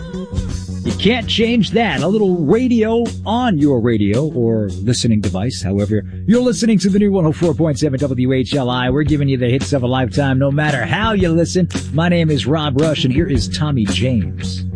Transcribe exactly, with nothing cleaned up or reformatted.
You can't change that. A little radio on your radio or listening device. However, you're listening to the new one oh four point seven W H L I. We're giving you the hits of a lifetime no matter how you listen. My name is Rob Rush, and here is Tommy James.